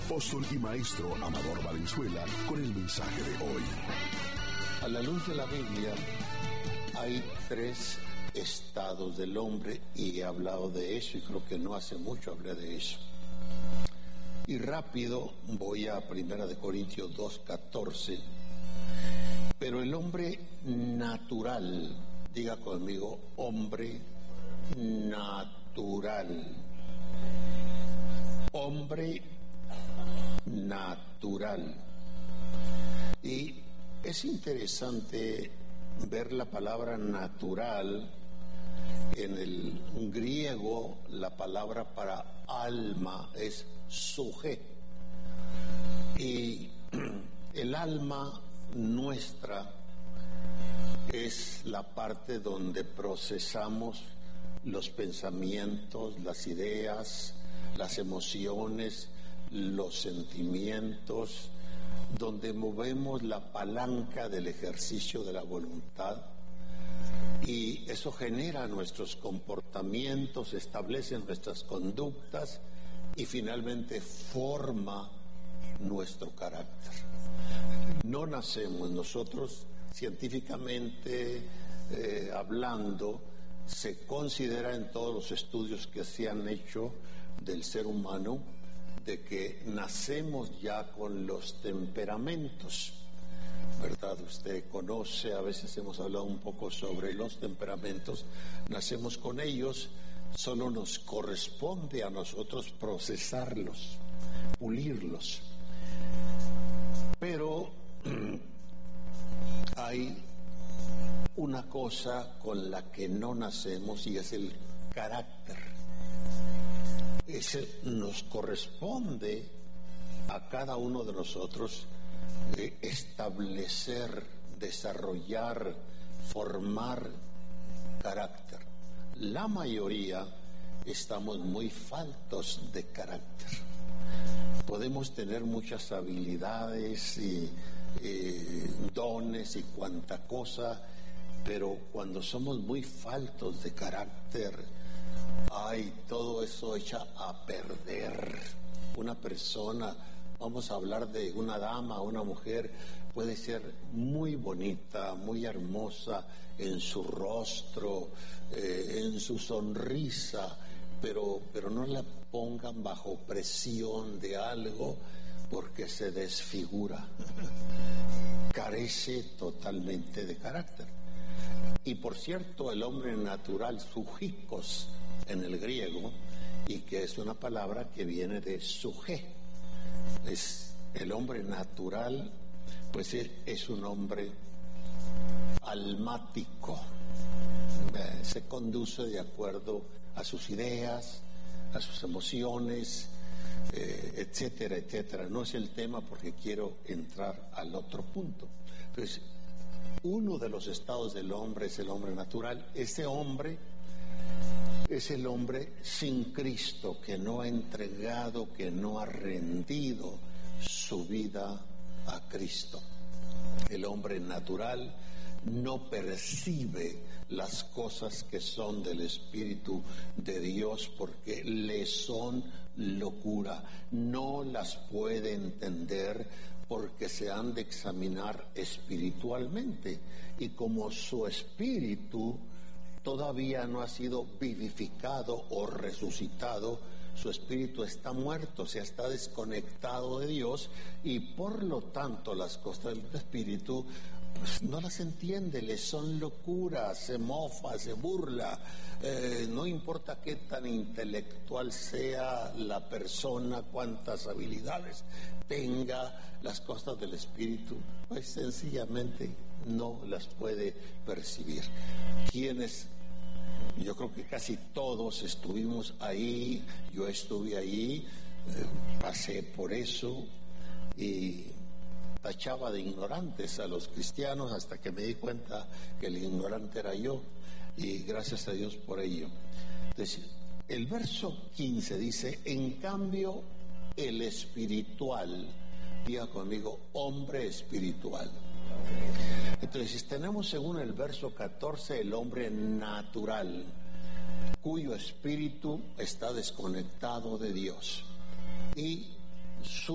apóstol y maestro Amador Valenzuela con el mensaje de hoy. A la luz de la Biblia hay 3 estados del hombre y he hablado de eso y creo que no hace mucho hablé de eso. Y rápido voy a 1 Corintios 2:14. Pero el hombre natural, diga conmigo, hombre natural. Hombre natural. Y es interesante ver la palabra natural. En el griego la palabra para alma es suje. Y el alma nuestra es la parte donde procesamos los pensamientos, las ideas, las emociones, los sentimientos, donde movemos la palanca del ejercicio de la voluntad, y eso genera nuestros comportamientos, establece nuestras conductas y finalmente forma nuestro carácter. No nacemos nosotros, científicamente hablando, se considera en todos los estudios que se han hecho del ser humano de que nacemos ya con los temperamentos, ¿verdad? Usted conoce, a veces hemos hablado un poco sobre los temperamentos, nacemos con ellos, solo nos corresponde a nosotros procesarlos, pulirlos. Pero hay una cosa con la que no nacemos y es el carácter. Ese nos corresponde a cada uno de nosotros establecer, desarrollar, formar carácter. La mayoría estamos muy faltos de carácter. Podemos tener muchas habilidades y dones y cuanta cosa, pero cuando somos muy faltos de carácter, todo eso echa a perder. Una persona, vamos a hablar de una dama, una mujer, puede ser muy bonita, muy hermosa en su rostro, en su sonrisa, pero no la pongan bajo presión de algo porque se desfigura. Carece totalmente de carácter. Y por cierto, el hombre natural, sujikos en el griego, y que es una palabra que viene de suje, es el hombre natural, pues es un hombre almático, se conduce de acuerdo a sus ideas, a sus emociones, etcétera, etcétera. No es el tema porque quiero entrar al otro punto. Entonces, uno de los estados del hombre es el hombre natural. Ese hombre es el hombre sin Cristo, que no ha entregado, que no ha rendido su vida a Cristo. El hombre natural no percibe las cosas que son del Espíritu de Dios porque le son locura. No las puede entender porque se han de examinar espiritualmente. Y como su espíritu todavía no ha sido vivificado o resucitado, su espíritu está muerto, se está desconectado de Dios, y por lo tanto las cosas del espíritu pues no las entiende, le son locuras, se mofa, se burla. No importa qué tan intelectual sea la persona, cuántas habilidades tenga, las cosas del espíritu pues sencillamente no las puede percibir. Yo creo que casi todos estuvimos ahí, yo estuve ahí, pasé por eso y tachaba de ignorantes a los cristianos hasta que me di cuenta que el ignorante era yo, y gracias a Dios por ello. Entonces, el verso 15 dice: en cambio el espiritual, diga conmigo, hombre espiritual. Entonces, tenemos según el verso 14 el hombre natural, cuyo espíritu está desconectado de Dios, y su